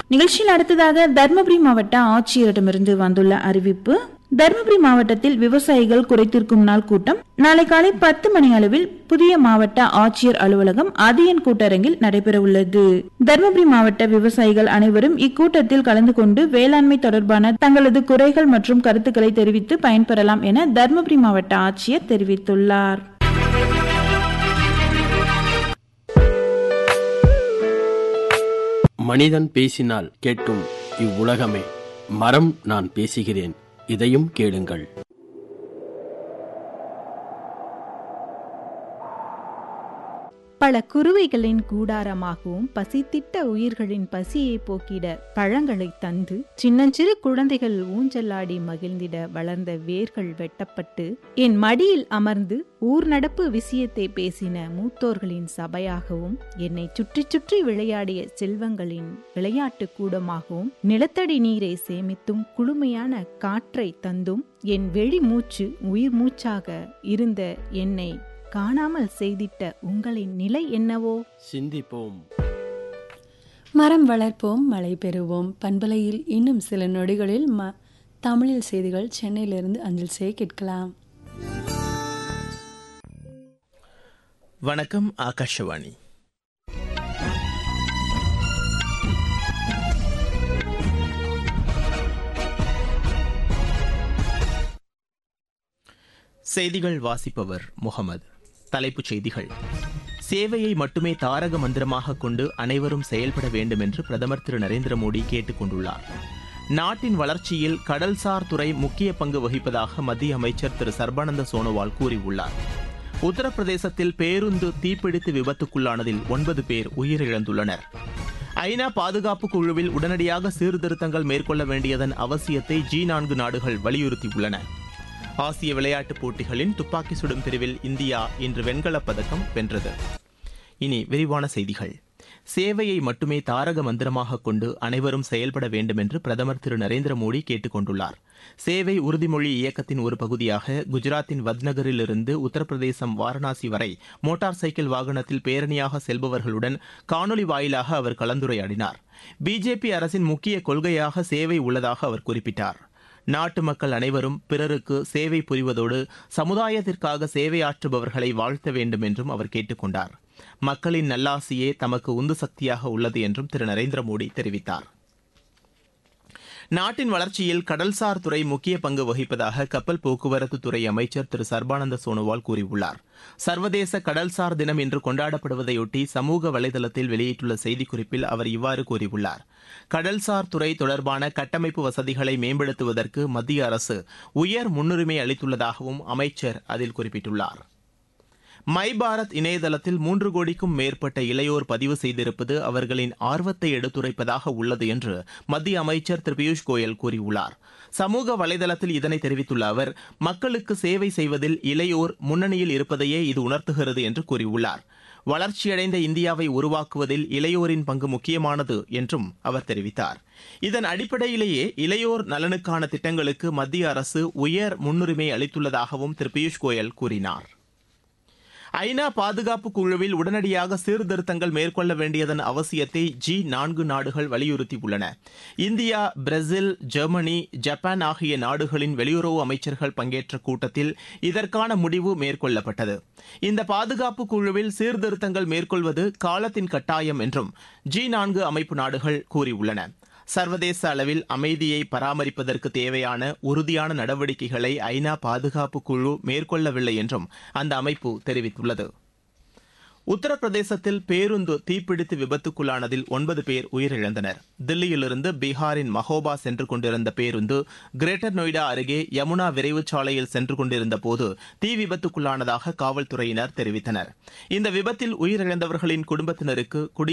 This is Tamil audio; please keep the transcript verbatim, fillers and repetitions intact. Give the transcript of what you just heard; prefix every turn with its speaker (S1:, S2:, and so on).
S1: நிகழ்ச்சியில் அடுத்ததாக தருமபுரி மாவட்ட ஆட்சியரிடமிருந்து வந்துள்ள அறிவிப்பு. தருமபுரி மாவட்டத்தில் விவசாயிகள் குறைதீர்க்கும் நாள் கூட்டம் நாளை காலை பத்து மணி அளவில் புதிய மாவட்ட ஆட்சியர் அலுவலகம் அதியன் கூட்டரங்கில் நடைபெற உள்ளது. தருமபுரி மாவட்ட விவசாயிகள் அனைவரும் இக்கூட்டத்தில் கலந்து கொண்டு வேளாண்மை தொடர்பான தங்களது குறைகள் மற்றும் கருத்துக்களை தெரிவித்து பயன்பெறலாம் என தருமபுரி மாவட்ட ஆட்சியர் தெரிவித்துள்ளார்.
S2: மனிதன் பேசினால் கேட்கும் இவ்வுலகமே, மரம் நான் பேசுகிறேன், இதையும் கேளுங்கள்.
S3: பல குருவிகளின் கூடாரமாகவும் பசித்திட்ட உயிர்களின் பசியை போக்கிட பழங்களை தந்து சின்னஞ்சிறு குழந்தைகள் ஊஞ்சலாடி மகிழ்ந்திட வளர்ந்த வேர்கள் வெட்டப்பட்டு என் மடியில் அமர்ந்து ஊர் நடப்பு விஷயத்தை பேசின மூத்தோர்களின் சபையாகவும் என்னை சுற்றி சுற்றி விளையாடிய செல்வங்களின் விளையாட்டு கூடமாகவும் நிலத்தடி நீரை சேமித்தும் குளுமையான காற்றை தந்தும் என் வெளி மூச்சு உயிர் மூச்சாக இருந்த என்னை காணாமல் செய்திட்ட உங்களின் நிலை என்னவோ?
S2: சிந்திப்போம்.
S4: மரம் வளர்ப்போம், மழை பெறுவோம். பண்பலையில் இன்னும் சில நொடிகளில் ம தமிழில் செய்திகள் சென்னையிலிருந்து அஞ்சல் செய்ய கேட்கலாம்.
S5: வணக்கம், ஆகாஷவாணி. செய்திகள் வாசிப்பவர் முகமது. தலைப்புச் செய்திகள். சேவையை மட்டுமே தாரக மந்திரமாக கொண்டு அனைவரும் செயல்பட வேண்டும் என்று பிரதமர் திரு நரேந்திர மோடி கேட்டுக் கொண்டுள்ளார். நாட்டின் வளர்ச்சியில் கடல்சார் துறை முக்கிய பங்கு வகிப்பதாக மத்திய அமைச்சர் திரு சர்பானந்த சோனோவால் கூறியுள்ளார். உத்தரப்பிரதேசத்தில் பேருந்து தீப்பிடித்து விபத்துக்குள்ளானதில் ஒன்பது பேர் உயிரிழந்துள்ளனர். ஐநா பாதுகாப்பு குழுவில் உடனடியாக சீர்திருத்தங்கள் மேற்கொள்ள வேண்டியதன் அவசியத்தை ஜி நான்கு நாடுகள் வலியுறுத்தியுள்ளன. ஆசிய விளையாட்டுப் போட்டிகளின் துப்பாக்கி சுடும் பிரிவில் இந்தியா இன்று வெண்கலப் பதக்கம் வென்றது. இனி விரிவான செய்திகள். சேவையை மட்டுமே தாரக மந்திரமாக கொண்டு அனைவரும் செயல்பட வேண்டும் என்று பிரதமர் திரு நரேந்திர மோடி கேட்டுக் கொண்டுள்ளார். சேவை உறுதிமொழி இயக்கத்தின் ஒரு பகுதியாக குஜராத்தின் வத்நகரிலிருந்து உத்தரப்பிரதேசம் வாரணாசி வரை மோட்டார் சைக்கிள் வாகனத்தில் பேரணியாக செல்பவர்களுடன் காணொலி வாயிலாக அவர் கலந்துரையாடினார். பிஜேபி அரசின் முக்கிய கொள்கையாக சேவை உள்ளதாக அவர் குறிப்பிட்டார். நாட்டு மக்கள் அனைவரும் பிறருக்கு சேவை புரிவதோடு சமுதாயத்திற்காக சேவையாற்றுபவர்களை வாழ்த்த வேண்டும் என்றும் அவர் கேட்டுக் கொண்டார். மக்களின் நல்லாசியே தமக்கு உந்து சக்தியாக உள்ளது என்றும் திரு நரேந்திர மோடி தெரிவித்தார். நாட்டின் வளர்ச்சியில் கடல்சார் துறை முக்கிய பங்கு வகிப்பதாக கப்பல் போக்குவரத்து துறை அமைச்சர் திரு சர்பானந்த சோனோவால் கூறியுள்ளார். சர்வதேச கடல்சார் தினம் இன்று கொண்டாடப்படுவதையொட்டி சமூக வலைதளத்தில் வெளியிட்டுள்ள செய்திக்குறிப்பில் அவர் இவ்வாறு கூறியுள்ளார். கடல்சார் துறை தொடர்பான கட்டமைப்பு வசதிகளை மேம்படுத்துவதற்கு மத்திய அரசு உயர் முன்னுரிமை அளித்துள்ளதாகவும் அமைச்சர் அதில் குறிப்பிட்டுள்ளார். மை பாரத் இணையதளத்தில் மூன்று கோடிக்கும் மேற்பட்ட இளையோர் பதிவு செய்திருப்பது அவர்களின் ஆர்வத்தை எடுத்துரைப்பதாக உள்ளது என்று மத்திய அமைச்சர் திரு பியூஷ் கோயல் கூறியுள்ளார். சமூக வலைதளத்தில் இதனை தெரிவித்துள்ள அவர், மக்களுக்கு சேவை செய்வதில் இளையோர் முன்னணியில் இருப்பதையே இது உணர்த்துகிறது என்று கூறியுள்ளார். வளர்ச்சியடைந்த இந்தியாவை உருவாக்குவதில் இளையோரின் பங்கு முக்கியமானது என்றும் அவர் தெரிவித்தார். இதன் அடிப்படையிலேயே இளையோர் நலனுக்கான திட்டங்களுக்கு மத்திய அரசு உயர் முன்னுரிமை அளித்துள்ளதாகவும் திரு பியூஷ் கோயல் கூறினார். ஐநா பாதுகாப்பு குழுவில் உடனடியாக சீர்திருத்தங்கள் மேற்கொள்ள வேண்டியதன் அவசியத்தை ஜி நான்கு நாடுகள் வலியுறுத்தியுள்ளன. இந்தியா, பிரேசில், ஜெர்மனி, ஜப்பான் ஆகிய நாடுகளின் வெளியுறவு அமைச்சர்கள் பங்கேற்ற கூட்டத்தில் இதற்கான முடிவு மேற்கொள்ளப்பட்டது. இந்த பாதுகாப்பு குழுவில் சீர்திருத்தங்கள் மேற்கொள்வது காலத்தின் கட்டாயம் என்றும் ஜி நான்கு அமைப்பு நாடுகள் கூறியுள்ளன. சர்வதேச அளவில் அமைதியை பராமரிப்பதற்கு தேவையான உறுதியான நடவடிக்கைகளை ஐநா பாதுகாப்பு குழு மேற்கொள்ளவில்லை என்றும் அந்த அமைப்பு தெரிவித்துள்ளது. உத்தரப்பிரதேசத்தில் பேருந்து தீப்பிடித்து விபத்துக்குள்ளானதில் ஒன்பது பேர் உயிரிழந்தனர். தில்லியிலிருந்து பீகாரின் மஹோபா சென்று கொண்டிருந்த பேருந்து கிரேட்டர் நொய்டா அருகே யமுனா விரைவு சாலையில் சென்று கொண்டிருந்த போது தீ விபத்துக்குள்ளானதாக காவல்துறையினர் தெரிவித்தனர். இந்த விபத்தில் உயிரிழந்தவர்களின் குடும்பத்தினருக்கு குடி